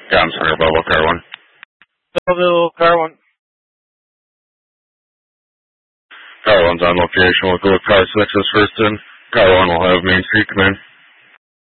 Tom Center, Bubba, car 1. Belleville, car 1. Car 1's on location. We'll go with car 6 as first in. Car 1 will have Main Street come in.